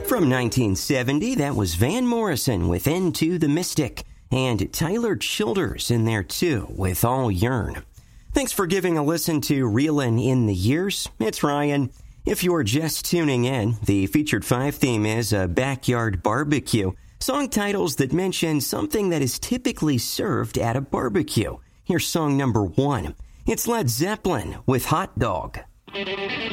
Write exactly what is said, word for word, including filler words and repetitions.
From nineteen seventy, that was Van Morrison with Into the Mystic, and Tyler Childers in there too with All Yearn. Thanks for giving a listen to Reelin' in the Years. It's Ryan. If you're just tuning in, the featured five theme is a backyard barbecue. Song titles that mention something that is typically served at a barbecue. Here's song number one. It's Led Zeppelin with Hot Dog.